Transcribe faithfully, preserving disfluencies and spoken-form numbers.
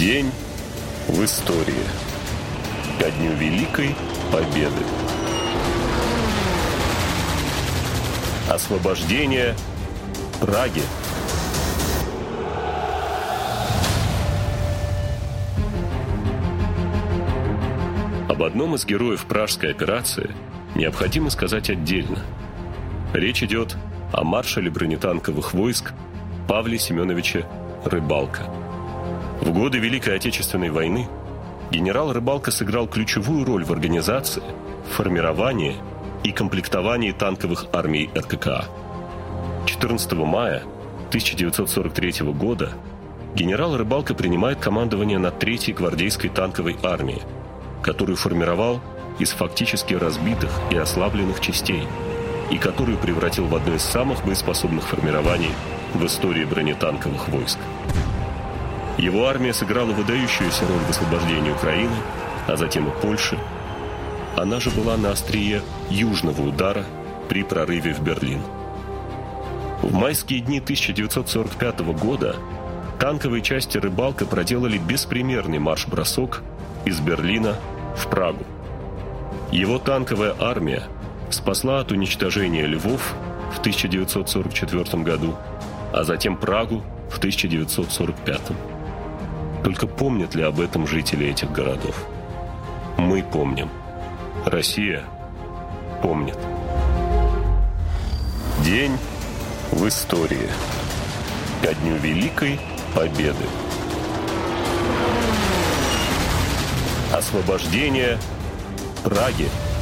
День в истории. Ко дню Великой Победы. Освобождение Праги. Об одном из героев Пражской операции необходимо сказать отдельно. Речь идет о маршале бронетанковых войск Павле Семеновиче Рыбалко. В годы Великой Отечественной войны генерал Рыбалко сыграл ключевую роль в организации, формировании и комплектовании танковых армий эр ка ка а. четырнадцатого мая тысяча девятьсот сорок третьего года генерал Рыбалко принимает командование над третьей гвардейской танковой армией, которую формировал из фактически разбитых и ослабленных частей и которую превратил в одно из самых боеспособных формирований в истории бронетанковых войск. Его армия сыграла выдающуюся роль в освобождении Украины, а затем и Польши. Она же была на острие южного удара при прорыве в Берлин. В майские дни тысяча девятьсот сорок пятого года танковые части Рыбалко проделали беспримерный марш-бросок из Берлина в Прагу. Его танковая армия спасла от уничтожения Львов в тысяча девятьсот сорок четвёртом году, а затем Прагу в тысяча девятьсот сорок пятом. Только помнят ли об этом жители этих городов? Мы помним. Россия помнит. День в истории. Ко дню Великой Победы. Освобождение Праги.